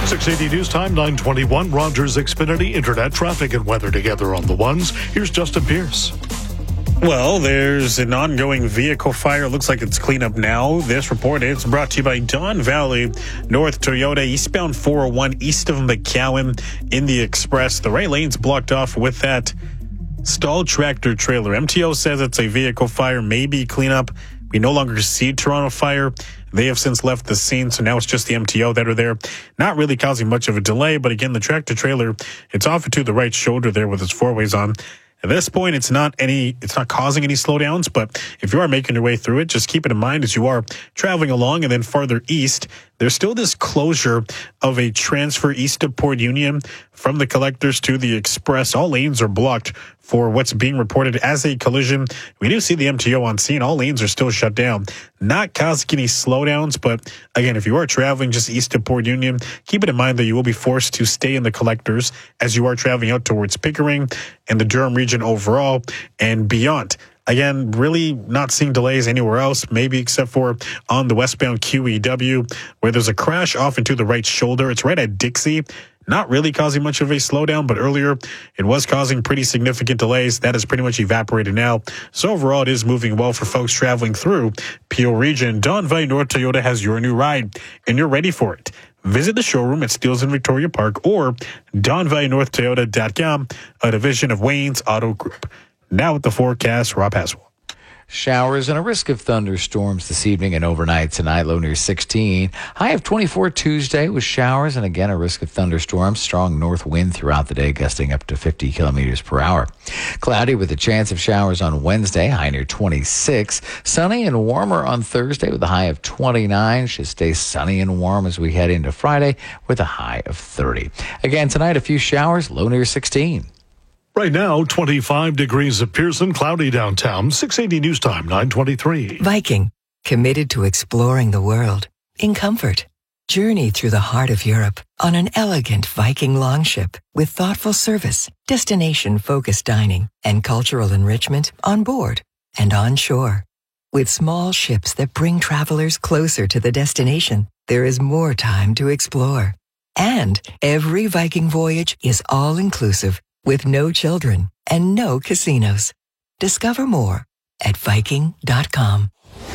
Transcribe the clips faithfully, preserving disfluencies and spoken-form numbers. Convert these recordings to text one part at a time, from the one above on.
six eighty News Time, nine twenty-one. Rogers Xfinity Internet traffic and weather together on the ones. Here's Justin Pierce. Well, there's an ongoing vehicle fire. Looks like it's cleanup now. This report is brought to you by Don Valley North Toyota, eastbound four oh one east of McCowan in the Express. The right lane's blocked off with that stalled tractor trailer. M T O says it's a vehicle fire, maybe cleanup. We no longer see Toronto Fire. They have since left the scene, so now it's just the M T O that are there. Not really causing much of a delay, but again, the tractor trailer, it's off to the right shoulder there with its four ways on. At this point, it's not any, it's not causing any slowdowns, but if you are making your way through it, just keep it in mind as you are traveling along. And then farther east, there's still this closure of a transfer east of Port Union from the collectors to the Express. All lanes are blocked for what's being reported as a collision. We do see the M T O on scene. All lanes are still shut down. Not causing any slowdowns, but again, if you are traveling just east of Port Union, keep it in mind that you will be forced to stay in the collectors as you are traveling out towards Pickering and the Durham region overall and beyond. Again, really not seeing delays anywhere else, maybe except for on the westbound Q E W, where there's a crash off into the right shoulder. It's right at Dixie. Not really causing much of a slowdown, but earlier it was causing pretty significant delays. That has pretty much evaporated now. So overall, it is moving well for folks traveling through Peel Region. Don Valley North Toyota has your new ride, and you're ready for it. Visit the showroom at Steeles in Victoria Park or don valley north toyota dot com, a division of Wayne's Auto Group. Now with the forecast, Rob Haswell. Showers and a risk of thunderstorms this evening and overnight tonight, low near sixteen. High of twenty-four Tuesday with showers and again a risk of thunderstorms. Strong north wind throughout the day, gusting up to fifty kilometers per hour. Cloudy with a chance of showers on Wednesday, high near twenty-six. Sunny and warmer on Thursday with a high of twenty-nine. Should stay sunny and warm as we head into Friday with a high of thirty. Again tonight, a few showers, low near sixteen. Right now, twenty-five degrees at Pearson, cloudy downtown. six eighty News Time, nine twenty-three. Viking, committed to exploring the world in comfort. Journey through the heart of Europe on an elegant Viking longship with thoughtful service, destination-focused dining, and cultural enrichment on board and on shore. With small ships that bring travelers closer to the destination, there is more time to explore. And every Viking voyage is all-inclusive, with no children and no casinos. Discover more at viking dot com.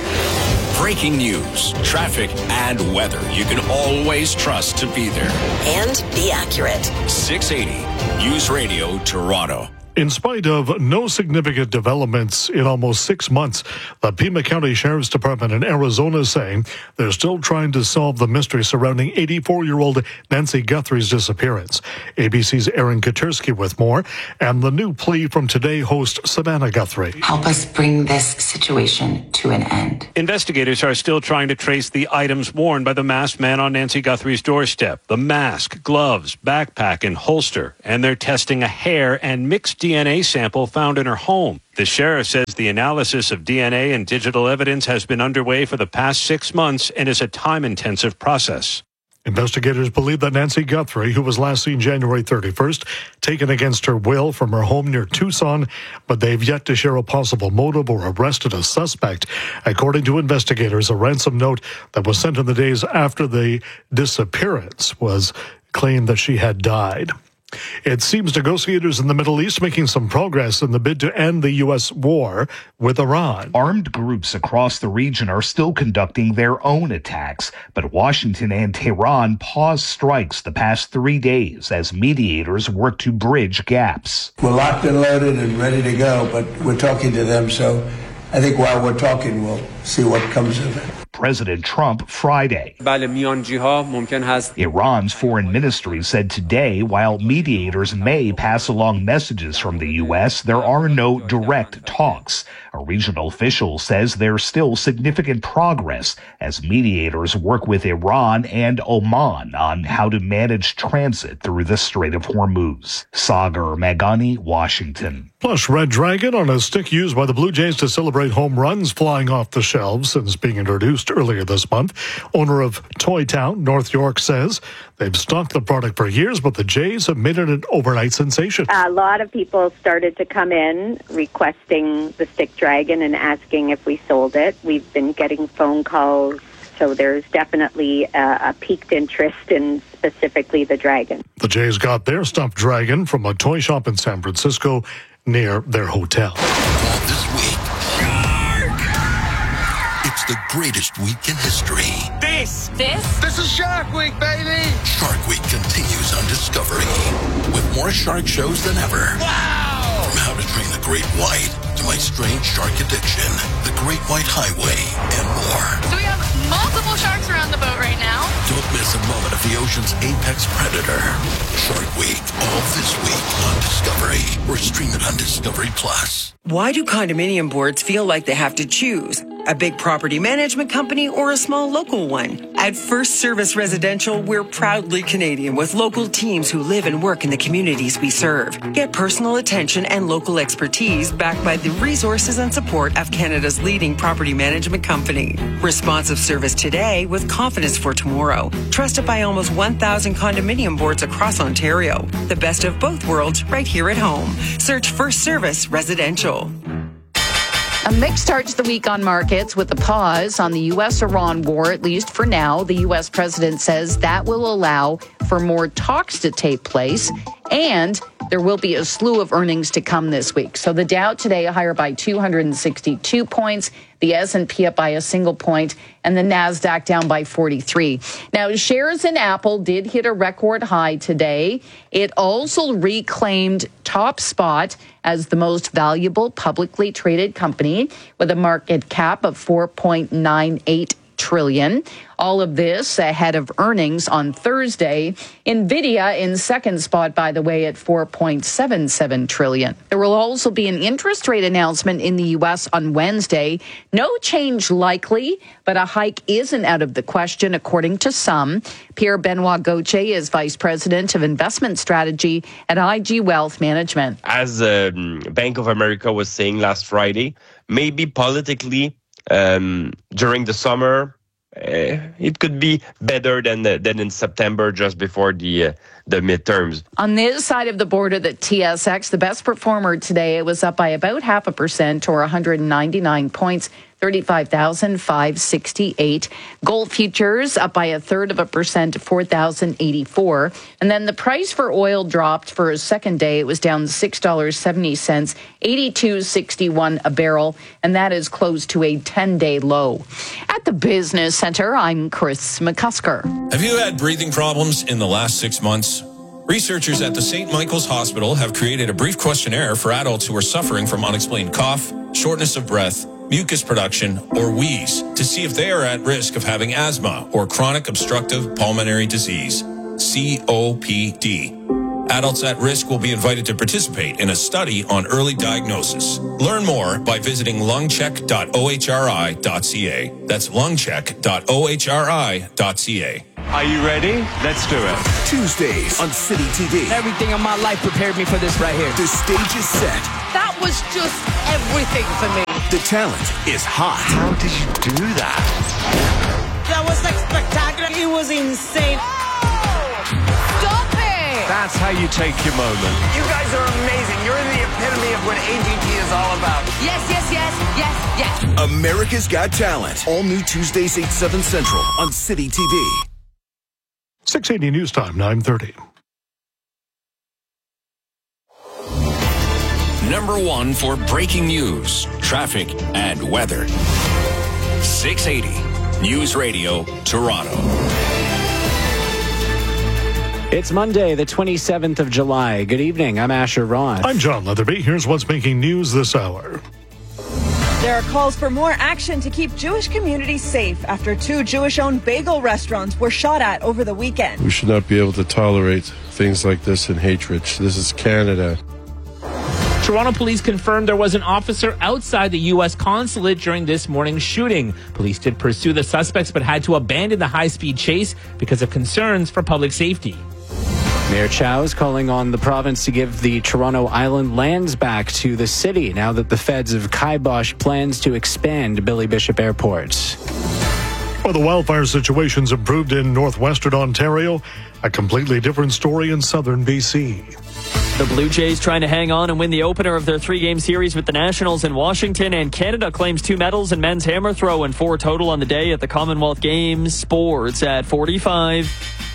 Breaking news, traffic, and weather you can always trust to be there. And be accurate. six eighty News Radio Toronto. In spite of no significant developments in almost six months, the Pima County Sheriff's Department in Arizona is saying they're still trying to solve the mystery surrounding eighty-four-year-old Nancy Guthrie's disappearance. A B C's Aaron Katersky with more, and the new plea from Today host Savannah Guthrie. Help us bring this situation to an end. Investigators are still trying to trace the items worn by the masked man on Nancy Guthrie's doorstep. The mask, gloves, backpack, and holster. And they're testing a hair and mixed D N A sample found in her home. The sheriff says the analysis of D N A and digital evidence has been underway for the past six months and is a time-intensive process. Investigators believe that Nancy Guthrie, who was last seen January thirty-first, taken against her will from her home near Tucson, but they've yet to share a possible motive or arrested a suspect. According to investigators, a ransom note that was sent in the days after the disappearance was claimed that she had died. It seems negotiators in the Middle East making some progress in the bid to end the U S war with Iran. Armed groups across the region are still conducting their own attacks, but Washington and Tehran paused strikes the past three days as mediators work to bridge gaps. We're locked and loaded and ready to go, but we're talking to them, so I think while we're talking, we'll see what comes of it. President Trump Friday. Iran's foreign ministry said today, while mediators may pass along messages from the U S, there are no direct talks. A regional official says there's still significant progress as mediators work with Iran and Oman on how to manage transit through the Strait of Hormuz. Sagar Magani, Washington. Plush Red Dragon on a stick used by the Blue Jays to celebrate home runs flying off the shelves since being introduced earlier this month. Owner of Toy Town, North York, says they've stocked the product for years, but the Jays have made it an overnight sensation. A lot of people started to come in requesting the stick dragon and asking if we sold it. We've been getting phone calls So there's definitely a, a piqued interest in specifically the dragon. The Jays got their stuffed dragon from a toy shop in San Francisco near their hotel. This week, Shark! It's the greatest week in history. This! This? This is Shark Week, baby! Shark Week continues on Discovery with more shark shows than ever. Wow! From How to Train the Great White to My Strange Shark Addiction, The Great White Highway, and more. So we have multiple sharks around the boat right now. Don't miss a moment of the ocean's apex predator. Shark Week, all this week on Discovery, or stream it on Discovery Plus. Why do condominium boards feel like they have to choose? A big property management company or a small local one? At First Service Residential, we're proudly Canadian with local teams who live and work in the communities we serve. Get personal attention and local expertise backed by the resources and support of Canada's leading property management company. Responsive service today with confidence for tomorrow. Trusted by almost one thousand condominium boards across Ontario. The best of both worlds right here at home. Search First Service Residential. A mixed start to the week on markets with a pause on the U S Iran war, at least for now. The U S president says that will allow for more talks to take place, and there will be a slew of earnings to come this week. So the Dow today higher by two hundred sixty-two points, the S and P up by a single point, and the NASDAQ down by forty-three. Now, shares in Apple did hit a record high today. It also reclaimed top spot as the most valuable publicly traded company with a market cap of four point nine eight trillion. All of this ahead of earnings on Thursday. Nvidia in second spot, by the way, at four point seven seven trillion. There will also be an interest rate announcement in the U S on Wednesday. No change likely, but a hike isn't out of the question, according to some. Pierre-Benoit Gauthier is Vice President of Investment Strategy at I G Wealth Management. As um, Bank of America was saying last Friday, maybe politically, Um, during the summer, uh, it could be better than uh, than in September, just before the uh, the midterms. On this side of the border, the T S X, the best performer today, it was up by about half a percent or one hundred ninety-nine points. thirty-five thousand five hundred sixty-eight. Gold futures up by a third of a percent to four thousand eighty-four. And then the price for oil dropped for a second day. It was down six dollars and seventy cents, eighty-two sixty-one a barrel, and that is close to a ten-day low. At the Business Center, I'm Chris McCusker. Have you had breathing problems in the last six months? Researchers at the Saint Michael's Hospital have created a brief questionnaire for adults who are suffering from unexplained cough, shortness of breath, mucus production, or wheeze to see if they are at risk of having asthma or chronic obstructive pulmonary disease, C O P D. Adults at risk will be invited to participate in a study on early diagnosis. Learn more by visiting lungcheck dot o h r i dot c a. That's lungcheck dot o h r i dot c a. Are you ready? Let's do it. Tuesdays on City T V. Everything in my life prepared me for this right here. The stage is set. That was just everything for me. The talent is hot. How did you do that? That was like spectacular. It was insane. Stop it! That's how you take your moment. You guys are amazing. You're the epitome of what A G T is all about. Yes, yes, yes, yes, yes. America's Got Talent. All new Tuesdays, eight, seven Central on City T V. six eighty News Time, nine thirty. Number one for breaking news, traffic, and weather. six eighty News Radio, Toronto. It's Monday, the twenty-seventh of July. Good evening. I'm Asher Roth. I'm John Leatherby. Here's what's making news this hour. There are calls for more action to keep Jewish communities safe after two Jewish-owned bagel restaurants were shot at over the weekend. We should not be able to tolerate things like this and hatred. This is Canada. Toronto police confirmed there was an officer outside the U S consulate during this morning's shooting. Police did pursue the suspects but had to abandon the high-speed chase because of concerns for public safety. Mayor Chow is calling on the province to give the Toronto Island lands back to the city now that the feds have kiboshed plans to expand Billy Bishop Airport. Well, the wildfire situation's improved in northwestern Ontario. A completely different story in southern B C. The Blue Jays trying to hang on and win the opener of their three-game series with the Nationals in Washington, and Canada claims two medals in men's hammer throw and four total on the day at the Commonwealth Games. Sports at forty-five.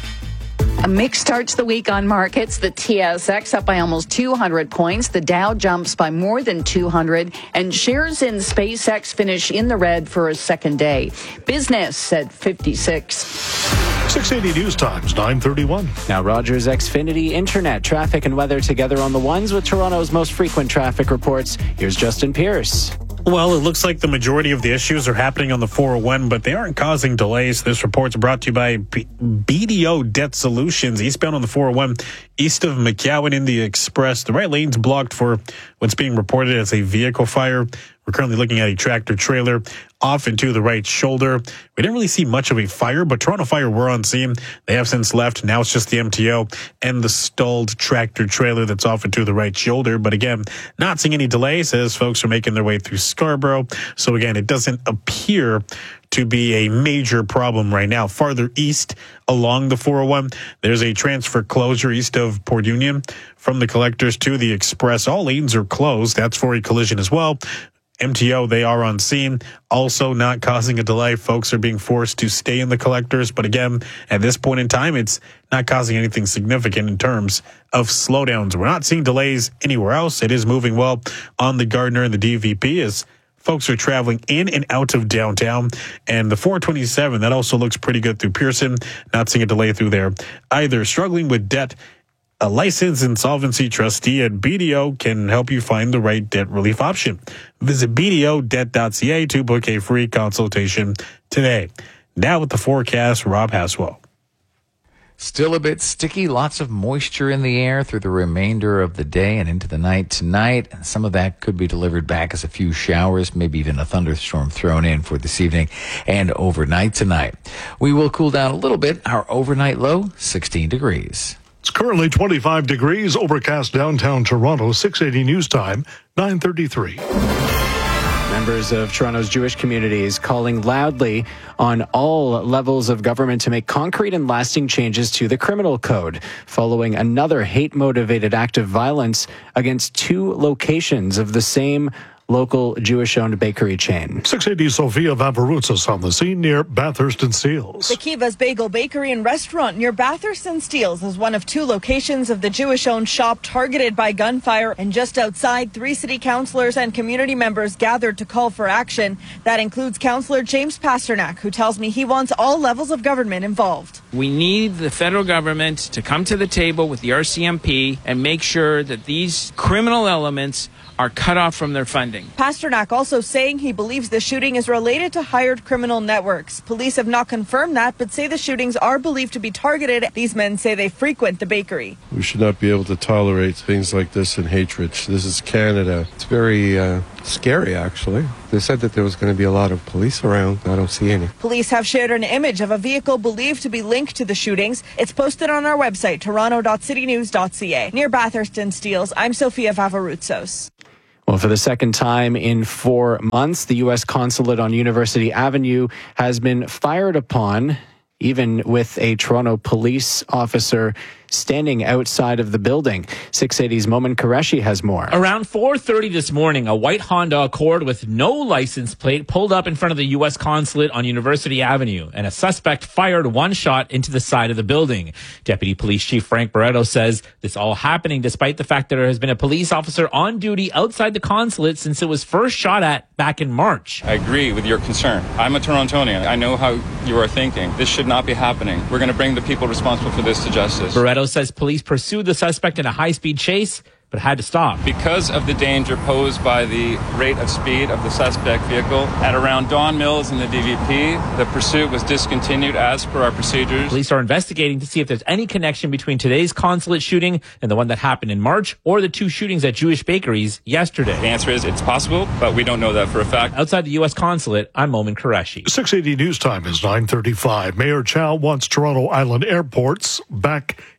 A mixed start to the week on markets. The T S X up by almost two hundred points. The Dow jumps by more than two hundred. And shares in SpaceX finish in the red for a second day. Business at fifty-six. six eighty News Times, nine thirty-one. Now, Rogers Xfinity Internet traffic and weather together on the ones with Toronto's most frequent traffic reports. Here's Justin Pierce. Well, it looks like the majority of the issues are happening on the four oh one, but they aren't causing delays. This report's brought to you by B- BDO Debt Solutions. Eastbound on the four oh one, east of McCowan in the Express. The right lane's blocked for what's being reported as a vehicle fire. We're currently looking at a tractor trailer off into the right shoulder. We didn't really see much of a fire, but Toronto Fire were on scene. They have since left. Now it's just the M T O and the stalled tractor trailer that's off into the right shoulder. But again, not seeing any delays as folks are making their way through Scarborough. So again, it doesn't appear to be a major problem right now. Farther east along the four oh one, there's a transfer closure east of Port Union from the collectors to the Express. All lanes are closed. That's for a collision as well. M T O, they are on scene, also not causing a delay. Folks are being forced to stay in the collectors. But again, at this point in time, it's not causing anything significant in terms of slowdowns. We're not seeing delays anywhere else. It is moving well on the Gardner and the D V P as folks are traveling in and out of downtown. And the four twenty-seven, that also looks pretty good through Pearson. Not seeing a delay through there either. Struggling with debt, a licensed insolvency trustee at B D O can help you find the right debt relief option. Visit b d o debt dot c a to book a free consultation today. Now with the forecast, Rob Haswell. Still a bit sticky, lots of moisture in the air through the remainder of the day and into the night tonight. And some of that could be delivered back as a few showers, maybe even a thunderstorm thrown in for this evening and overnight tonight. We will cool down a little bit. Our overnight low, sixteen degrees. It's currently twenty-five degrees, overcast downtown Toronto. six eighty News Time, nine thirty-three. Members of Toronto's Jewish community is calling loudly on all levels of government to make concrete and lasting changes to the criminal code, following another hate-motivated act of violence against two locations of the same local Jewish-owned bakery chain. six eighty Sophia Vavarutsos on the scene near Bathurst and Steeles. The Kiva's Bagel Bakery and Restaurant near Bathurst and Steeles is one of two locations of the Jewish-owned shop targeted by gunfire. And just outside, three city councillors and community members gathered to call for action. That includes Councillor James Pasternak, who tells me he wants all levels of government involved. We need the federal government to come to the table with the R C M P and make sure that these criminal elements are cut off from their funding. Pasternak also saying he believes the shooting is related to hired criminal networks. Police have not confirmed that, but say the shootings are believed to be targeted. These men say they frequent the bakery. We should not be able to tolerate things like this in hatred. This is Canada. It's very uh, scary, actually. They said that there was going to be a lot of police around. I don't see any. Police have shared an image of a vehicle believed to be linked to the shootings. It's posted on our website, toronto dot city news dot c a. Near Bathurst and Steeles, I'm Sophia Vavarutsos. Well, for the second time in four months, the U S consulate on University Avenue has been fired upon, even with a Toronto police officer standing outside of the building. six eighty's Momin Qureshi has more. Around four thirty this morning, a white Honda Accord with no license plate pulled up in front of the U S consulate on University Avenue, and a suspect fired one shot into the side of the building. Deputy Police Chief Frank Barreto says this all happening despite the fact that there has been a police officer on duty outside the consulate since it was first shot at back in March. I agree with your concern. I'm a Torontonian. I know how you are thinking. This should not be happening. We're going to bring the people responsible for this to justice. Barreto says police pursued the suspect in a high-speed chase, but had to stop. Because of the danger posed by the rate of speed of the suspect vehicle, at around Don Mills and the D V P, the pursuit was discontinued as per our procedures. Police are investigating to see if there's any connection between today's consulate shooting and the one that happened in March, or the two shootings at Jewish bakeries yesterday. The answer is it's possible, but we don't know that for a fact. Outside the U S consulate, I'm Momin Qureshi. six eighty News Time is nine thirty-five. Mayor Chow wants Toronto Island airports back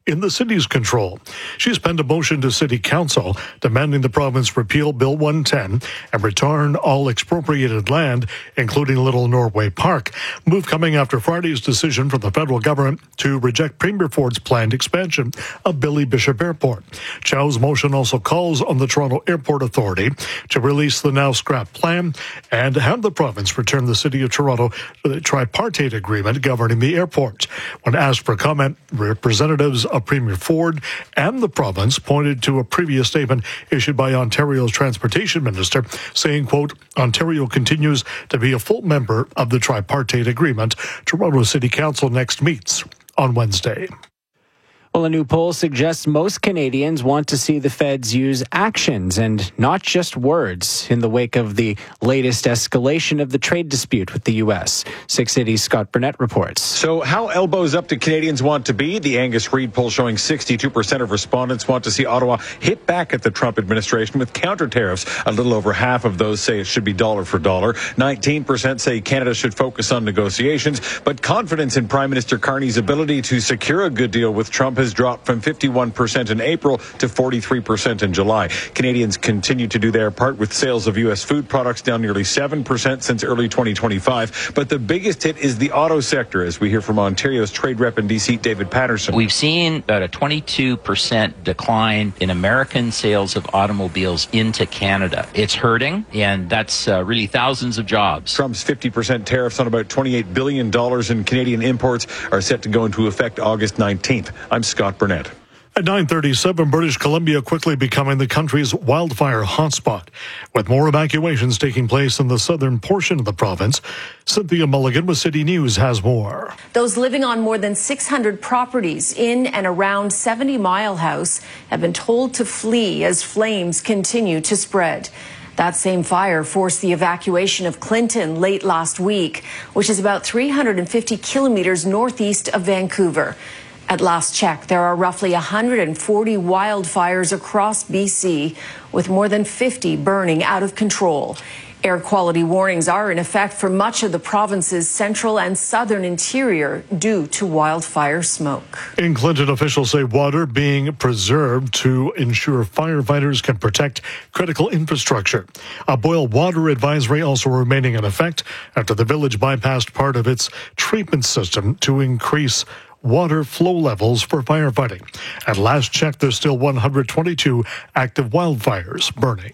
in the city's control. She's penned a motion to City Council demanding the province repeal Bill one ten and return all expropriated land, including Little Norway Park. Move coming after Friday's decision from the federal government to reject Premier Ford's planned expansion of Billy Bishop Airport. Chow's motion also calls on the Toronto Airport Authority to release the now scrapped plan and have the province return the City of Toronto to the tripartite agreement governing the airport. When asked for comment, representatives of Premier Ford and the province pointed to a previous statement issued by Ontario's transportation minister saying, quote, Ontario continues to be a full member of the tripartite agreement. Toronto City Council next meets on Wednesday. Well, a new poll suggests most Canadians want to see the feds use actions and not just words in the wake of the latest escalation of the trade dispute with the U S. six eighty's Scott Burnett reports. So how elbows up do Canadians want to be? The Angus Reid poll showing sixty-two percent of respondents want to see Ottawa hit back at the Trump administration with counter tariffs. A little over half of those say it should be dollar for dollar. nineteen percent say Canada should focus on negotiations. But confidence in Prime Minister Carney's ability to secure a good deal with Trump has dropped from fifty-one percent in April to forty-three percent in July. Canadians continue to do their part with sales of U S food products down nearly seven percent since early twenty twenty-five. But the biggest hit is the auto sector, as we hear from Ontario's trade rep in D C, David Patterson. We've seen about a twenty-two percent decline in American sales of automobiles into Canada. It's hurting, and that's uh, really thousands of jobs. Trump's fifty percent tariffs on about twenty-eight billion dollars in Canadian imports are set to go into effect August nineteenth. I'm Scott Burnett. At nine thirty-seven, British Columbia quickly becoming the country's wildfire hotspot, with more evacuations taking place in the southern portion of the province. Cynthia Mulligan with City News has more. Those living on more than six hundred properties in and around seventy Mile House have been told to flee as flames continue to spread. That same fire forced the evacuation of Clinton late last week, which is about three hundred fifty kilometers northeast of Vancouver. At last check, there are roughly one hundred forty wildfires across B C, with more than fifty burning out of control. Air quality warnings are in effect for much of the province's central and southern interior due to wildfire smoke. In Clinton, officials say water being preserved to ensure firefighters can protect critical infrastructure. A boil water advisory also remaining in effect after the village bypassed part of its treatment system to increase water flow levels for firefighting. At last check, there's still one hundred twenty-two active wildfires burning.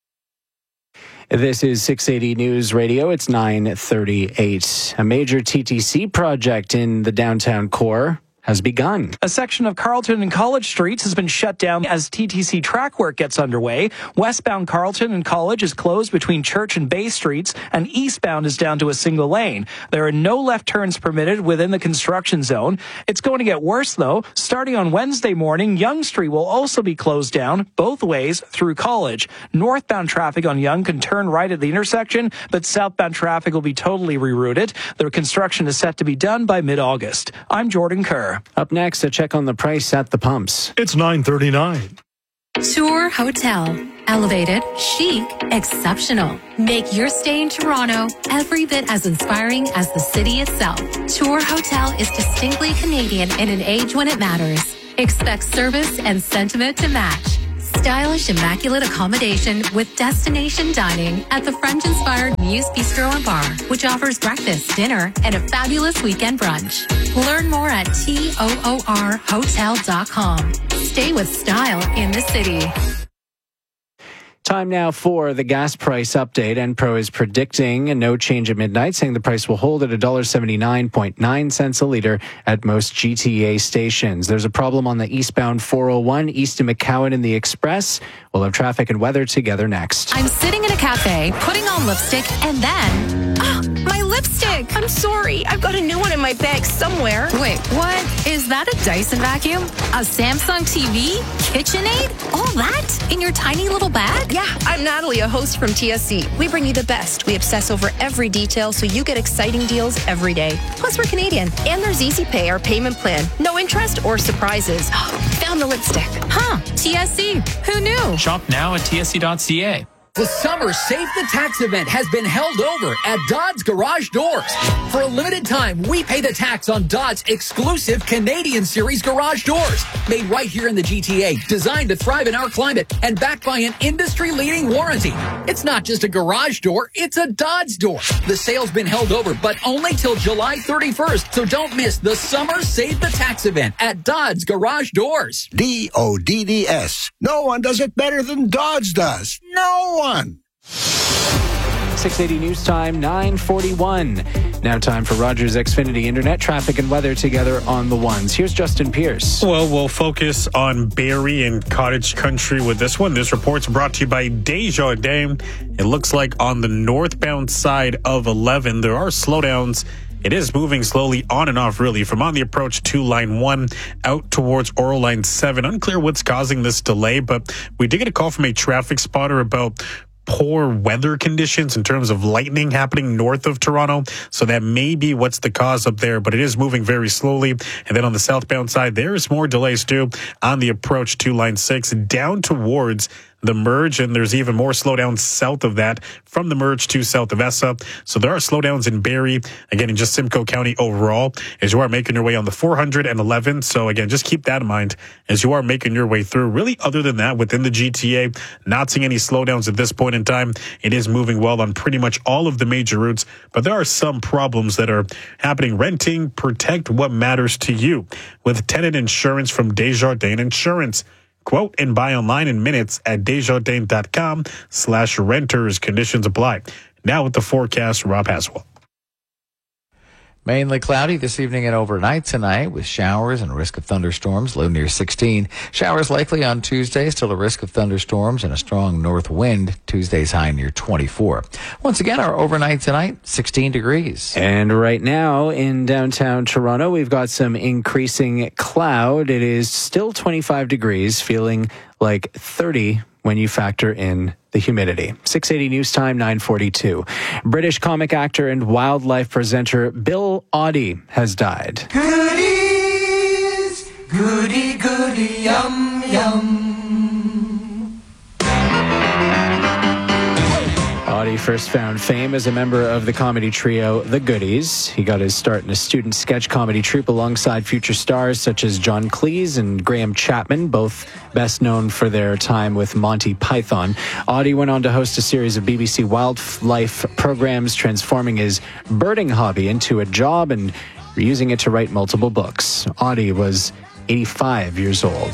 This is six eighty News Radio. It's nine thirty-eight. A major T T C project in the downtown core has begun. A section of Carleton and College Streets has been shut down as T T C track work gets underway. Westbound Carleton and College is closed between Church and Bay Streets, and eastbound is down to a single lane. There are no left turns permitted within the construction zone. It's going to get worse, though. Starting on Wednesday morning, Yonge Street will also be closed down both ways through College. Northbound traffic on Yonge can turn right at the intersection, but southbound traffic will be totally rerouted. The construction is set to be done by mid-August. I'm Jordan Kerr. Up next, a check on the price at the pumps. It's nine thirty-nine. Tour Hotel. Elevated, chic, exceptional. Make your stay in Toronto every bit as inspiring as the city itself. Tour Hotel is distinctly Canadian in an age when it matters. Expect service and sentiment to match. Stylish, immaculate accommodation with destination dining at the French-inspired Muse Bistro and Bar, which offers breakfast, dinner, and a fabulous weekend brunch. Learn more at toor hotel dot com. Stay with style in the city. Time now for the gas price update. Enpro is predicting a no change at midnight, saying the price will hold at one dollar seventy-nine point nine cents a litre at most G T A stations. There's a problem on the eastbound four oh one east of McCowan in the Express. We'll have traffic and weather together next. I'm sitting in a cafe, putting on lipstick, and then... Oh, my lipstick! I'm sorry. I've got a new one in my bag somewhere. Wait, what? Is that a Dyson vacuum? A Samsung T V? KitchenAid? All that? In your tiny little bag? Yeah, I'm Natalie, a host from T S C. We bring you the best. We obsess over every detail so you get exciting deals every day. Plus, we're Canadian. And there's Easy Pay, our payment plan. No interest or surprises. Found the lipstick. Huh, T S C. Who knew? Shop now at T S C dot C A. The Summer Save the Tax event has been held over at Dodds Garage Doors. For a limited time, we pay the tax on Dodds exclusive Canadian Series garage doors. Made right here in the G T A, designed to thrive in our climate, and backed by an industry-leading warranty. It's not just a garage door, it's a Dodds door. The sale's been held over, but only till July thirty-first, so don't miss the Summer Save the Tax event at Dodds Garage Doors. D O D D S. No one does it better than Dodds does. No one. six eighty News Time, nine forty-one. Now time for Rogers Xfinity Internet traffic and weather together on the ones. Here's Justin Pierce. Well, we'll focus on Barrie and Cottage Country with this one. This report's brought to you by Desjardins. It looks like on the northbound side of eleven, there are slowdowns. It is moving slowly on and off, really, from on the approach to line one out towards Oral line seven. Unclear what's causing this delay, but we did get a call from a traffic spotter about poor weather conditions in terms of lightning happening north of Toronto. So that may be what's the cause up there, but it is moving very slowly. And then on the southbound side, there is more delays too on the approach to line six down towards the merge, and there's even more slowdowns south of that from the merge to south of Essa. So there are slowdowns in Barrie, again, in just Simcoe County overall, as you are making your way on the four hundred eleven. So again, just keep that in mind as you are making your way through. Really, other than that, within the G T A, not seeing any slowdowns at this point in time. It is moving well on pretty much all of the major routes, but there are some problems that are happening. Renting, protect what matters to you with tenant insurance from Desjardins Insurance. Quote and buy online in minutes at Desjardins.com slash renters. Conditions apply. Now with the forecast, Rob Haswell. Mainly cloudy this evening and overnight tonight with showers and a risk of thunderstorms, low near sixteen. Showers likely on Tuesday, still a risk of thunderstorms and a strong north wind. Tuesday's high near twenty-four. Once again, our overnight tonight, sixteen degrees. And right now in downtown Toronto, we've got some increasing cloud. It is still twenty-five degrees, feeling like thirty when you factor in the humidity. six eighty News Time, nine forty-two. British comic actor and wildlife presenter Bill Oddie has died. Goodies, goody, goody, yum, yum. Oddie first found fame as a member of the comedy trio The Goodies. He got his start in a student sketch comedy troupe alongside future stars such as John Cleese and Graham Chapman, both best known for their time with Monty Python. Oddie went on to host a series of B B C wildlife programs, transforming his birding hobby into a job and using it to write multiple books. Oddie was eighty-five years old.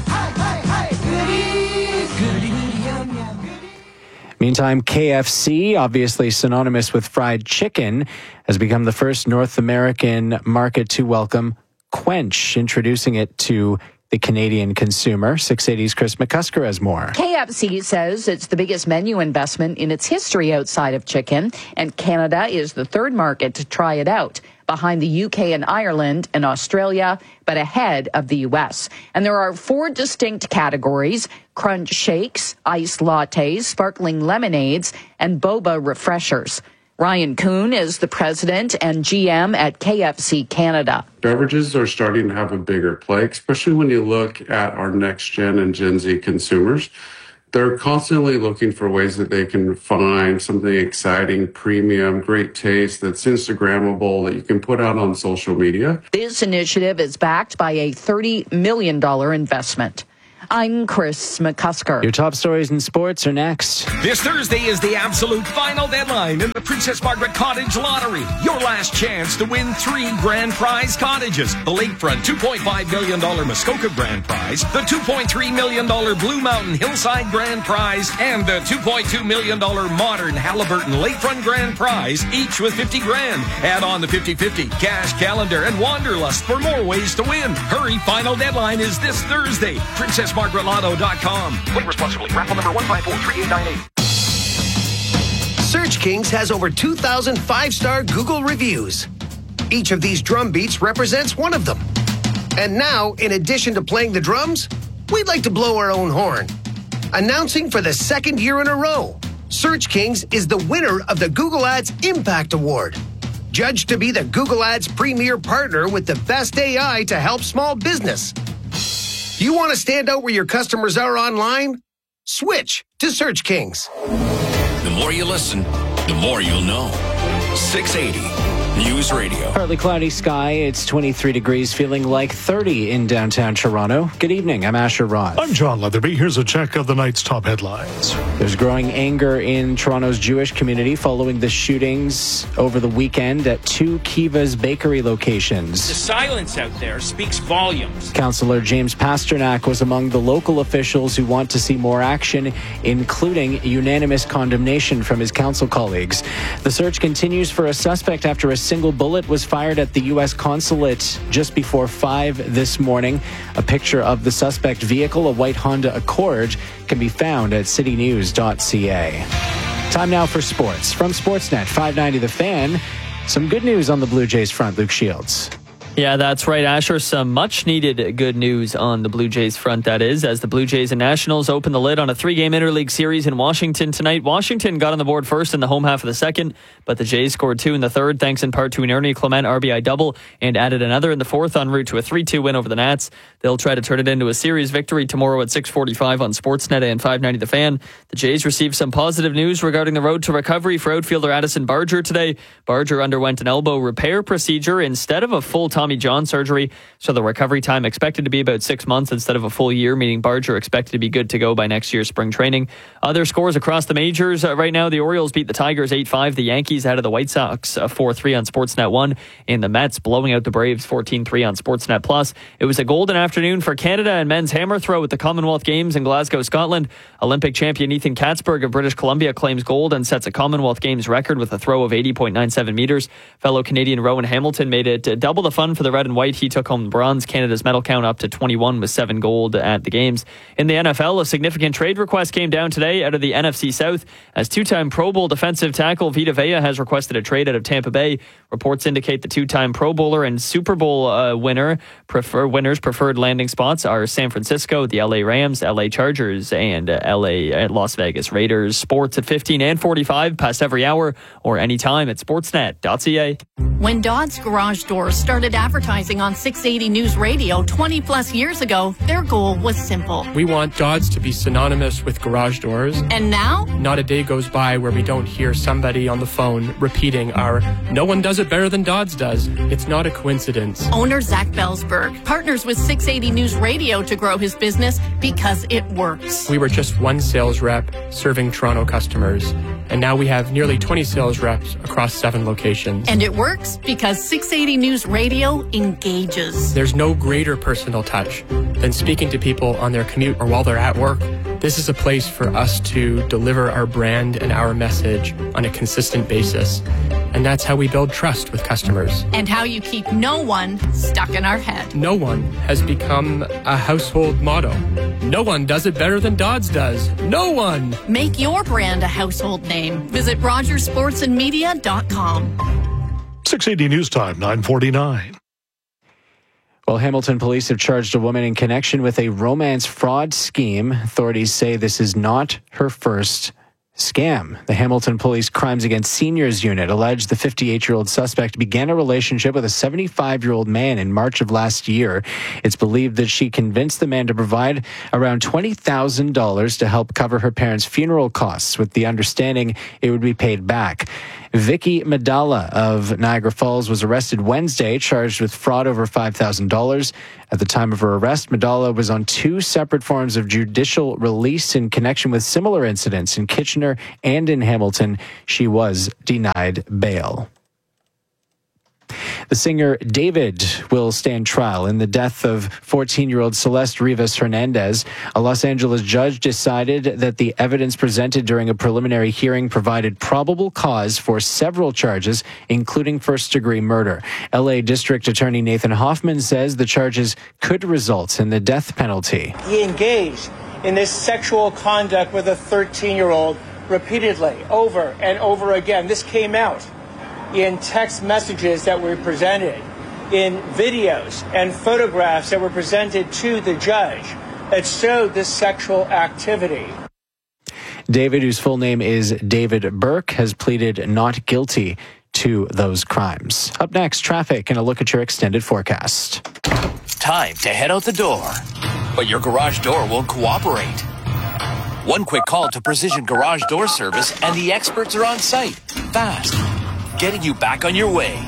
Meantime, K F C, obviously synonymous with fried chicken, has become the first North American market to welcome Quench, introducing it to the Canadian consumer. six eighty's Chris McCusker has more. K F C says it's the biggest menu investment in its history outside of chicken, and Canada is the third market to try it out, behind the U K and Ireland and Australia, but ahead of the U S. And there are four distinct categories: crunch shakes, iced lattes, sparkling lemonades, and boba refreshers. Ryan Kuhn is the president and G M at K F C Canada. Beverages are starting to have a bigger play, especially when you look at our next gen and Gen Z consumers. They're constantly looking for ways that they can find something exciting, premium, great taste that's Instagrammable, that you can put out on social media. This initiative is backed by a thirty million dollars investment. I'm Chris McCusker. Your top stories in sports are next. This Thursday is the absolute final deadline in the Princess Margaret Cottage Lottery. Your last chance to win three grand prize cottages. The lakefront two point five million dollars Muskoka grand prize, the two point three million dollars Blue Mountain Hillside grand prize, and the two point two million dollars Modern Halliburton Lakefront grand prize, each with fifty grand. Add on the fifty fifty, cash calendar, and Wanderlust for more ways to win. Hurry, final deadline is this Thursday. Princess Margaret Lotto dot com. Play responsibly. Raffle number one five four three eight nine eight. Search Kings has over two thousand five-star Google reviews. Each of these drum beats represents one of them. And now, in addition to playing the drums, we'd like to blow our own horn. Announcing for the second year in a row, Search Kings is the winner of the Google Ads Impact Award. Judged to be the Google Ads premier partner with the best A I to help small business. You want to stand out where your customers are online? Switch to Search Kings. The more you listen, the more you'll know. six eighty News Radio. Partly cloudy sky. It's twenty-three degrees, feeling like thirty in downtown Toronto. Good evening. I'm Asher Roth. I'm John Leatherby. Here's a check of the night's top headlines. There's growing anger in Toronto's Jewish community following the shootings over the weekend at two Kiva's bakery locations. The silence out there speaks volumes. Councillor James Pasternak was among the local officials who want to see more action, including unanimous condemnation from his council colleagues. The search continues for a suspect after a single bullet was fired at the U S consulate just before five this morning. A picture of the suspect vehicle, a white Honda Accord, can be found at city news dot c a. Time now for sports. From Sportsnet five ninety The Fan, some good news on the Blue Jays front. Luke Shields. Yeah, that's right, Asher. Some much-needed good news on the Blue Jays front, that is, as the Blue Jays and Nationals open the lid on a three-game interleague series in Washington tonight. Washington got on the board first in the home half of the second, but the Jays scored two in the third, thanks in part to an Ernie Clement R B I double, and added another in the fourth en route to a three two win over the Nats. They'll try to turn it into a series victory tomorrow at six forty-five on Sportsnet and five ninety The Fan. The Jays received some positive news regarding the road to recovery for outfielder Addison Barger today. Barger underwent an elbow repair procedure instead of a full Tommy John surgery, so the recovery time expected to be about six months instead of a full year, meaning Barger expected to be good to go by next year's spring training. Other scores across the majors uh, right now: the Orioles beat the Tigers eight five, the Yankees out of the White Sox uh, four three on Sportsnet one, and the Mets blowing out the Braves fourteen three on Sportsnet Plus. It was a golden afternoon for Canada and men's hammer throw at the Commonwealth Games in Glasgow, Scotland. Olympic champion Ethan Katzberg of British Columbia claims gold and sets a Commonwealth Games record with a throw of eighty point nine seven meters. Fellow Canadian Rowan Hamilton made it uh, double the fun for the red and white. He took home the bronze. Canada's medal count up to twenty-one with seven gold at the Games. In the N F L, a significant trade request came down today out of the N F C South as two-time Pro Bowl defensive tackle Vita Vea has requested a trade out of Tampa Bay. Reports indicate the two-time Pro Bowler and Super Bowl uh, winner prefer winners preferred landing spots are San Francisco, the L A Rams, L A Chargers, and uh, L A uh, Las Vegas Raiders. Sports at fifteen and forty-five, past every hour or anytime at sportsnet dot c a. When Dodd's Garage Doors started advertising on six eighty News Radio twenty plus years ago, their goal was simple. We want Dodd's to be synonymous with garage doors. And now? Not a day goes by where we don't hear somebody on the phone repeating our "no one does it better than Dodd's does." It's not a coincidence. Owner Zach Belsberg partners with six eighty News Radio to grow his business because it works. We were just one sales rep serving Toronto customers, and now we have nearly twenty sales reps across seven locations. And it works because six eighty News Radio engages. There's no greater personal touch than speaking to people on their commute or while they're at work. This is a place for us to deliver our brand and our message on a consistent basis. And that's how we build trust with customers. And how you keep no one stuck in our head. No one has become a household motto. No one does it better than Dodd's does. No one! Make your brand a household name. Visit rogers sports and media dot com. six eighty News Time, nine forty-nine. Well, Hamilton police have charged a woman in connection with a romance fraud scheme. Authorities say this is not her first scam. The Hamilton Police Crimes Against Seniors Unit alleged the fifty-eight-year-old suspect began a relationship with a seventy-five-year-old man in March of last year. It's believed that she convinced the man to provide around twenty thousand dollars to help cover her parents' funeral costs, with the understanding it would be paid back. Vicky Medalla of Niagara Falls was arrested Wednesday, charged with fraud over five thousand dollars. At the time of her arrest, Medalla was on two separate forms of judicial release in connection with similar incidents in Kitchener and in Hamilton. She was denied bail. The singer David will stand trial in the death of fourteen-year-old Celeste Rivas Hernandez. A Los Angeles judge decided that the evidence presented during a preliminary hearing provided probable cause for several charges, including first-degree murder. L A District Attorney Nathan Hoffman says the charges could result in the death penalty. He engaged in this sexual conduct with a thirteen-year-old repeatedly, over and over again. This came out in text messages that were presented, in videos and photographs that were presented to the judge that showed this sexual activity. David, whose full name is David Burke, has pleaded not guilty to those crimes. Up next, traffic and a look at your extended forecast. Time to head out the door, but your garage door won't cooperate. One quick call to Precision Garage Door Service and the experts are on site. Fast. Getting you back on your way.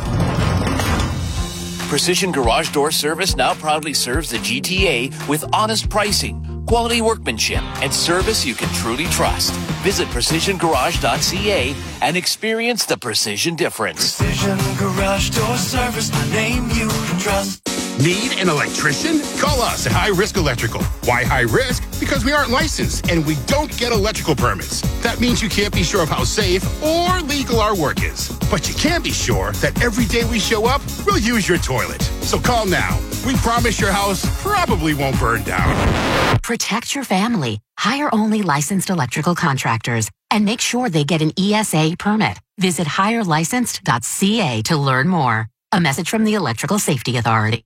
Precision Garage Door Service now proudly serves the G T A with honest pricing, quality workmanship, and service you can truly trust. Visit precision garage dot c a and experience the precision difference. Precision Garage Door Service, the name you can trust. Need an electrician? Call us at High Risk Electrical. Why high risk? Because we aren't licensed and we don't get electrical permits. That means you can't be sure of how safe or legal our work is. But you can be sure that every day we show up, we'll use your toilet. So call now. We promise your house probably won't burn down. Protect your family. Hire only licensed electrical contractors and make sure they get an E S A permit. Visit hire licensed dot c a to learn more. A message from the Electrical Safety Authority.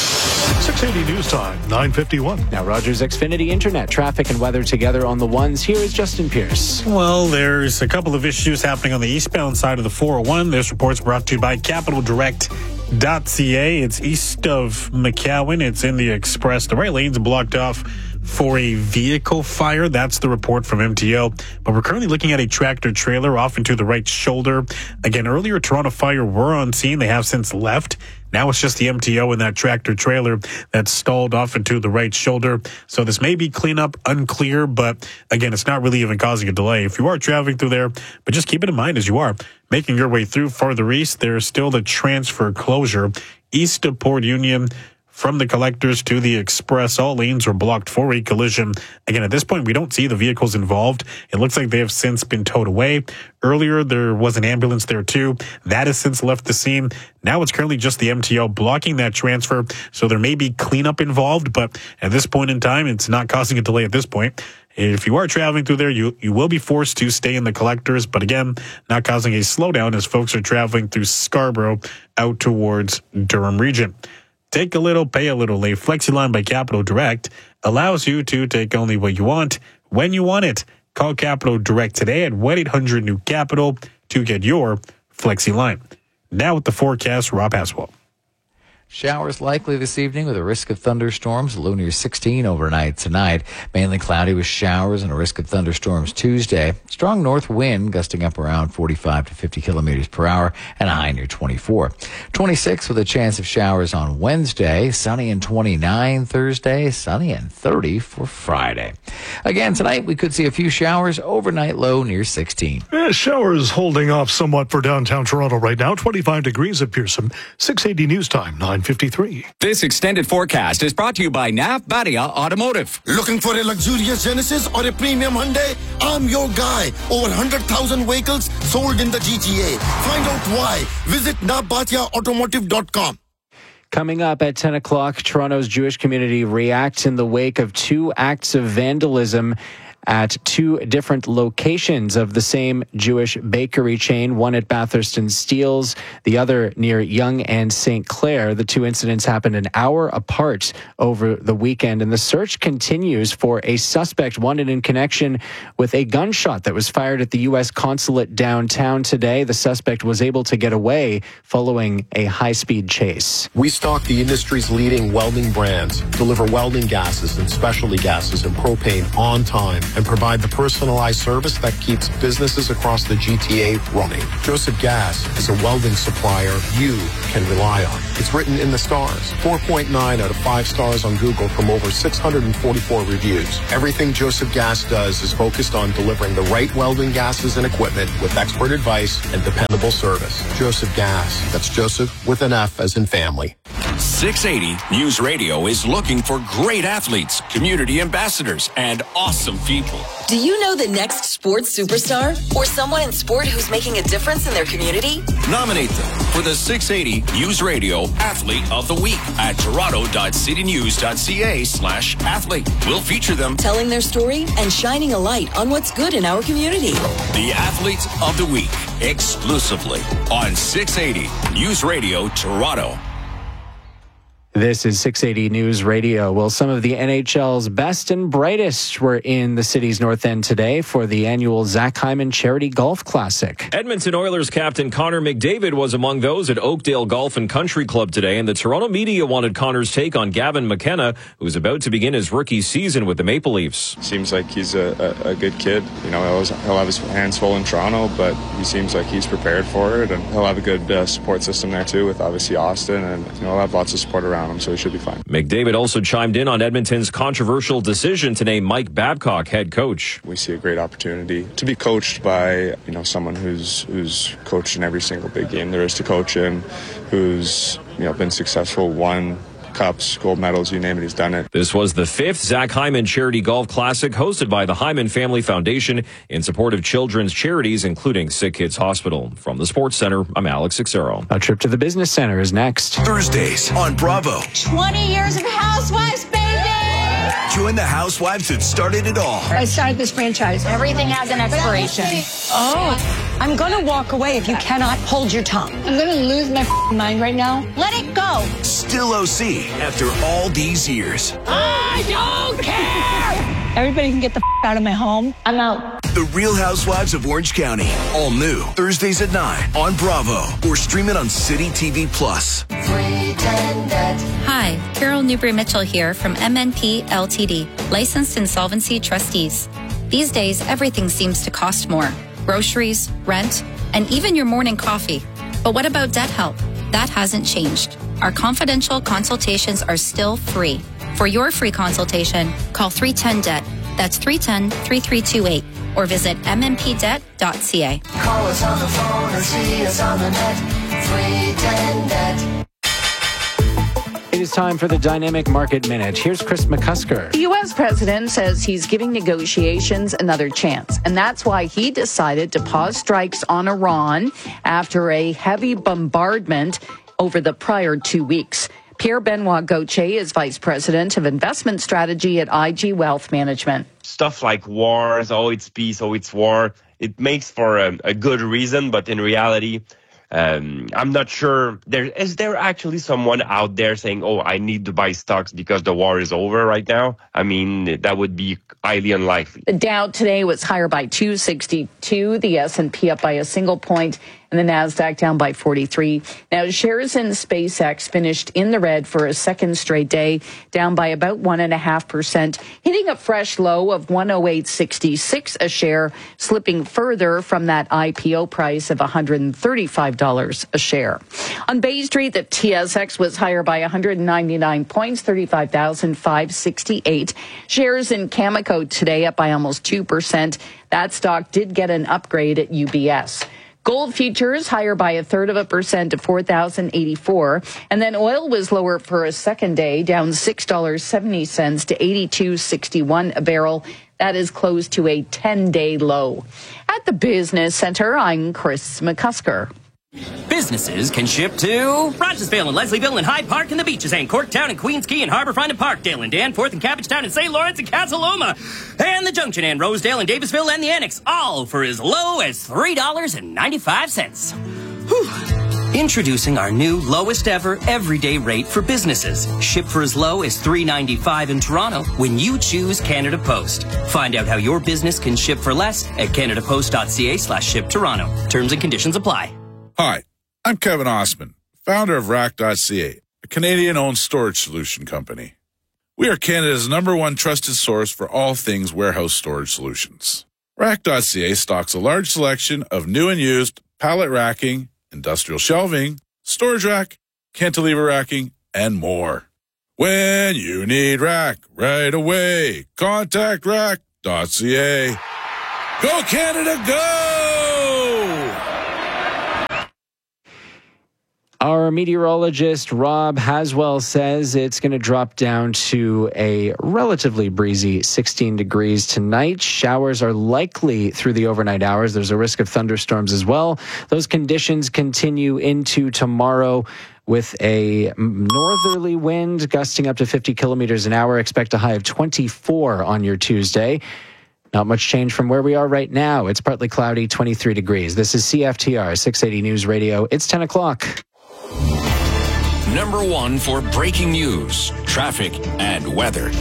six eighty News Time, nine fifty-one. Now, Rogers Xfinity Internet, traffic and weather together on the ones. Here is Justin Pierce. Well, there's a couple of issues happening on the eastbound side of the four oh one. This report's brought to you by capital direct dot c a. It's east of McCowan. It's in the express. The right lane's blocked off for a vehicle fire. That's the report from M T O. But we're currently looking at a tractor trailer off into the right shoulder. Again, earlier Toronto Fire were on scene. They have since left. Now it's just the M T O and that tractor trailer that's stalled off into the right shoulder. So this may be cleanup, unclear, but again, it's not really even causing a delay. If you are traveling through there, but just keep it in mind as you are making your way through farther east, there's still the transfer closure east of Port Union. From the collectors to the express, all lanes were blocked for a collision. Again, at this point, we don't see the vehicles involved. It looks like they have since been towed away. Earlier, there was an ambulance there too. That has since left the scene. Now it's currently just the M T O blocking that transfer. So there may be cleanup involved, but at this point in time, it's not causing a delay at this point. If you are traveling through there, you, you will be forced to stay in the collectors, but again, not causing a slowdown as folks are traveling through Scarborough out towards Durham region. Take a little, pay a little. A FlexiLine by Capital Direct allows you to take only what you want when you want it. Call Capital Direct today at one eight hundred new capital to get your FlexiLine. Now with the forecast, Rob Haswell. Showers likely this evening with a risk of thunderstorms, low near sixteen overnight tonight. Mainly cloudy with showers and a risk of thunderstorms Tuesday. Strong north wind gusting up around forty-five to fifty kilometers per hour and a high near twenty-four. twenty-six with a chance of showers on Wednesday. Sunny and twenty-nine Thursday. Sunny and thirty for Friday. Again, tonight we could see a few showers. Overnight low near sixteen. Yeah, showers holding off somewhat for downtown Toronto right now. twenty-five degrees at Pearson. six eighty News Time, nine fifty-three. This extended forecast is brought to you by N A F Badia Automotive. Looking for a luxurious Genesis or a premium Hyundai? I'm your guy. Over one hundred thousand vehicles sold in the G T A. Find out why. Visit n a f badia automotive dot com. Coming up at ten o'clock, Toronto's Jewish community reacts in the wake of two acts of vandalism at two different locations of the same Jewish bakery chain, one at Bathurst and Steeles, the other near Yonge and Saint Clair. The two incidents happened an hour apart over the weekend, and the search continues for a suspect wanted in connection with a gunshot that was fired at the U S consulate downtown today. The suspect was able to get away following a high-speed chase. We stock the industry's leading welding brands, deliver welding gases and specialty gases and propane on time, and provide the personalized service that keeps businesses across the G T A running. Joseph Gas is a welding supplier you can rely on. It's written in the stars. four point nine out of five stars on Google from over six hundred forty-four reviews. Everything Joseph Gas does is focused on delivering the right welding gases and equipment with expert advice and dependable service. Joseph Gas. That's Joseph with an F as in family. six eighty News Radio is looking for great athletes, community ambassadors, and awesome people. Do you know the next sports superstar? Or someone in sport who's making a difference in their community? Nominate them for the six eighty News Radio Athlete of the Week at toronto dot city news dot c a slash athlete. We'll feature them telling their story and shining a light on what's good in our community. The Athlete of the Week, exclusively on six eighty News Radio Toronto. This is six eighty News Radio. Well, some of the N H L's best and brightest were in the city's North End today for the annual Zach Hyman Charity Golf Classic. Edmonton Oilers captain Connor McDavid was among those at Oakdale Golf and Country Club today, and the Toronto media wanted Connor's take on Gavin McKenna, who's about to begin his rookie season with the Maple Leafs. Seems like he's a, a, a good kid. You know, he'll, he'll have his hands full in Toronto, but he seems like he's prepared for it, and he'll have a good uh, support system there too with obviously Austin, and you know, he'll have lots of support around him, so he should be fine. McDavid also chimed in on Edmonton's controversial decision to name Mike Babcock head coach. We see a great opportunity to be coached by, you know, someone who's who's coached in every single big game there is to coach in, who's, you know, been successful, won cups, gold medals, you name it, he's done it. This was the fifth Zach Hyman Charity Golf Classic hosted by the Hyman Family Foundation in support of children's charities, including Sick Kids Hospital. From the Sports Center, I'm Alex Sixero. A trip to the Business Center is next. Thursdays on Bravo. twenty years of Housewives, baby! Join the housewives that started it all. I started this franchise. Everything has an expiration. Oh, I'm going to walk away if you cannot hold your tongue. I'm going to lose my mind right now. Let it go. Still O C after all these years. I don't care! Everybody can get the out of my home. I'm out. The Real Housewives of Orange County. All new. Thursdays at nine on Bravo. Or stream it on City T V Plus. Hi, Carol Newbury-Mitchell here from M N P L T D, Licensed Insolvency Trustees. These days, everything seems to cost more. Groceries, rent, and even your morning coffee. But what about debt help? That hasn't changed. Our confidential consultations are still free. For your free consultation, call three one zero D E B T. That's three one zero, three three two eight. Or visit m m p debt dot c a. Call us on the phone or see us on the net. three one zero D E B T. It is time for the Dynamic Market Minute. Here's Chris McCusker. The U S president says he's giving negotiations another chance, and that's why he decided to pause strikes on Iran after a heavy bombardment over the prior two weeks. Pierre-Benoit Gauthier is Vice President of Investment Strategy at I G Wealth Management. Stuff like wars, oh, it's peace, oh, it's war, it makes for a, a good reason, but in reality, Um, I'm not sure. There is there actually someone out there saying, "Oh, I need to buy stocks because the war is over right now"? I mean, that would be highly unlikely. The Dow today was higher by two sixty-two. The S and P up by a single point, and the Nasdaq down by forty-three. Now, shares in SpaceX finished in the red for a second straight day, down by about one and a half percent, hitting a fresh low of one oh eight sixty-six a share, slipping further from that I P O price of one hundred thirty-five dollars a share. On Bay Street, the T S X was higher by one hundred ninety-nine points, thirty-five thousand five hundred sixty-eight. Shares in Cameco today up by almost two percent. That stock did get an upgrade at U B S. Gold futures higher by a third of a percent to four thousand eighty-four. And then oil was lower for a second day, down six dollars and seventy cents to eighty-two sixty-one a barrel. That is close to a ten-day low. At the Business Center, I'm Chris McCusker. Businesses can ship to Rogersville and Leslieville and Hyde Park and the beaches and Corktown and Queens Quay and Harbourfront and Parkdale and Danforth and Cabbagetown and Saint Lawrence and Casaloma and the Junction and Rosedale and Davisville and the Annex, all for as low as three dollars and ninety-five cents. Whew. Introducing our new lowest ever everyday rate for businesses. Ship for as low as three dollars and ninety-five cents in Toronto when you choose Canada Post. Find out how your business can ship for less at canadapost.ca slash ship Toronto. Terms and conditions apply. Hi, I'm Kevin Osman, founder of rack dot c a, a Canadian-owned storage solution company. We are Canada's number one trusted source for all things warehouse storage solutions. rack dot c a stocks a large selection of new and used pallet racking, industrial shelving, storage rack, cantilever racking, and more. When you need rack right away, contact rack dot c a. Go Canada, go! Our meteorologist, Rob Haswell, says it's going to drop down to a relatively breezy sixteen degrees tonight. Showers are likely through the overnight hours. There's a risk of thunderstorms as well. Those conditions continue into tomorrow with a northerly wind gusting up to fifty kilometers an hour. Expect a high of twenty-four on your Tuesday. Not much change from where we are right now. It's partly cloudy, twenty-three degrees. This is C F T R, six eighty News Radio. It's ten o'clock. number one for breaking news, traffic, and weather.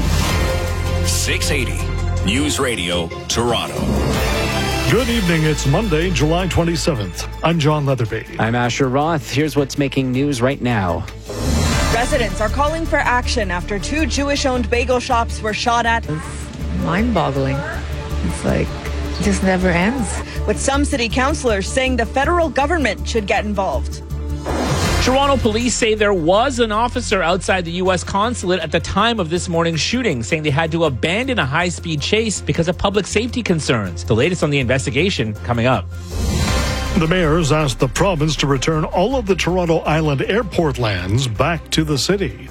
six eighty News Radio, Toronto. Good evening. It's Monday, July twenty-seventh. I'm John Leatherby. I'm Asher Roth. Here's what's making news right now. Residents are calling for action after two Jewish-owned bagel shops were shot at. It's mind-boggling. It's like, it just never ends. With some city councillors saying the federal government should get involved. Toronto police say there was an officer outside the U S consulate at the time of this morning's shooting, saying they had to abandon a high-speed chase because of public safety concerns. The latest on the investigation coming up. The mayors asked the province to return all of the Toronto Island airport lands back to the city.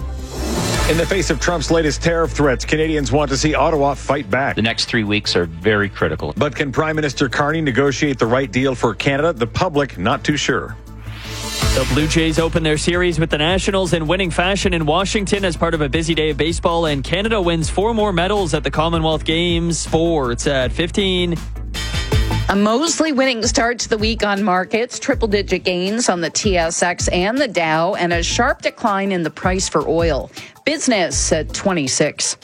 In the face of Trump's latest tariff threats, Canadians want to see Ottawa fight back. The next three weeks are very critical. But can Prime Minister Carney negotiate the right deal for Canada? The public, not too sure. The Blue Jays open their series with the Nationals in winning fashion in Washington as part of a busy day of baseball, and Canada wins four more medals at the Commonwealth Games. Sports at fifteen. A mostly winning start to the week on markets, triple-digit gains on the T S X and the Dow, and a sharp decline in the price for oil. Business at twenty-six.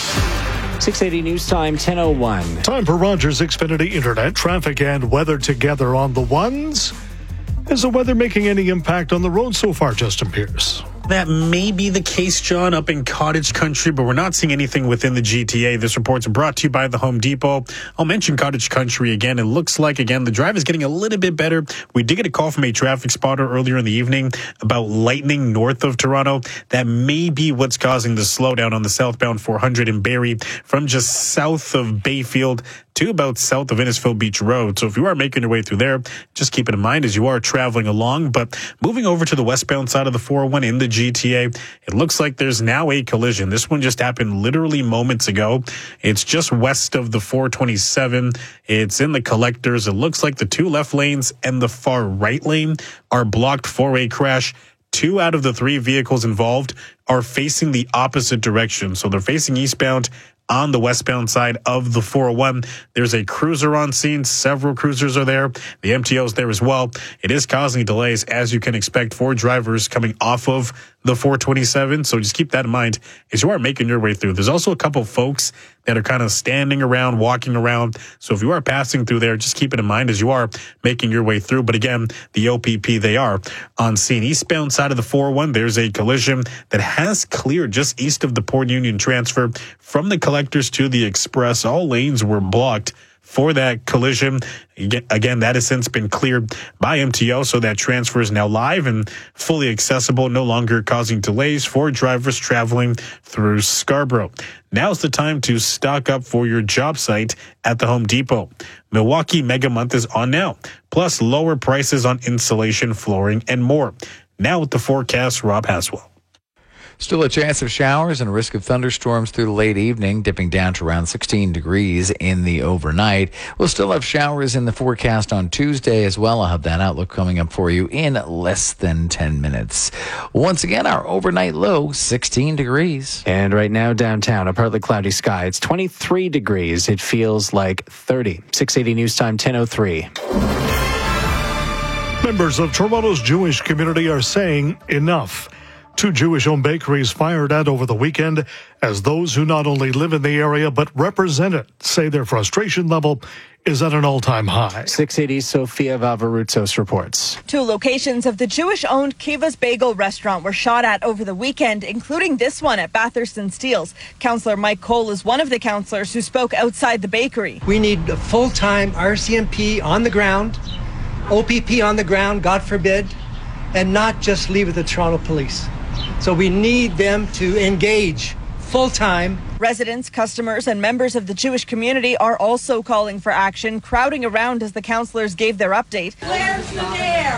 six eighty News Time, ten oh one. Time for Rogers Xfinity Internet. Traffic and weather together on the ones. Is the weather making any impact on the road so far, Justin Pierce? That may be the case, John, up in Cottage Country, but we're not seeing anything within the G T A. This report's brought to you by the Home Depot. I'll mention Cottage Country again. It looks like, again, the drive is getting a little bit better. We did get a call from a traffic spotter earlier in the evening about lightning north of Toronto. That may be what's causing the slowdown on the southbound four hundred in Barrie from just south of Bayfield to about south of Innisfil Beach Road. So if you are making your way through there, just keep it in mind as you are traveling along. But moving over to the westbound side of the four oh one in the G T A, it looks like there's now a collision. This one just happened literally moments ago. It's just west of the four twenty-seven. It's in the collectors. It looks like the two left lanes and the far right lane are blocked for a crash. Two out of the three vehicles involved are facing the opposite direction. So they're facing eastbound on the westbound side of the four oh one. There's a cruiser on scene. Several cruisers are there. The M T O's there as well. It is causing delays, as you can expect, for drivers coming off of the four twenty-seven. So just keep that in mind as you are making your way through. There's also a couple folks that are kind of standing around, walking around. So if you are passing through there, just keep it in mind as you are making your way through. But again, the O P P, they are on scene. Eastbound side of the four oh one, there's a collision that has cleared just east of the Port Union transfer from the collectors to the express. All lanes were blocked for that collision. Again, that has since been cleared by M T O, so that transfer is now live and fully accessible, no longer causing delays for drivers traveling through Scarborough. Now's the time to stock up for your job site at the Home Depot. Milwaukee Mega Month is on now, plus lower prices on insulation, flooring, and more. Now with the forecast, Rob Haswell. Still a chance of showers and a risk of thunderstorms through the late evening, dipping down to around sixteen degrees in the overnight. We'll still have showers in the forecast on Tuesday as well. I'll have that outlook coming up for you in less than ten minutes. Once again, our overnight low, sixteen degrees. And right now downtown, a partly cloudy sky. It's twenty-three degrees. It feels like thirty. six eighty News Time, ten oh three. Members of Toronto's Jewish community are saying enough. Two Jewish-owned bakeries fired at over the weekend as those who not only live in the area but represent it say their frustration level is at an all-time high. six eighty Sophia Vavarutsos reports. Two locations of the Jewish-owned Kiva's Bagel restaurant were shot at over the weekend, including this one at Bathurst and Steeles. Councillor Mike Cole is one of the councillors who spoke outside the bakery. We need a full-time R C M P on the ground, O P P on the ground, God forbid, and not just leave it to Toronto Police. So we need them to engage full-time. Residents, customers, and members of the Jewish community are also calling for action, crowding around as the councillors gave their update. Where's the mayor?